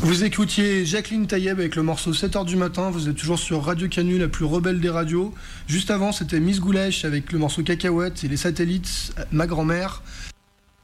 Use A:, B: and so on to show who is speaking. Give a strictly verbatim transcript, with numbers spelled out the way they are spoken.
A: Vous écoutiez Jacqueline Taïeb avec le morceau sept heures du matin. Vous êtes toujours sur Radio Canu, la plus rebelle des radios. Juste avant, c'était Miss Goulash avec le morceau Cacahuète et les satellites, ma grand-mère.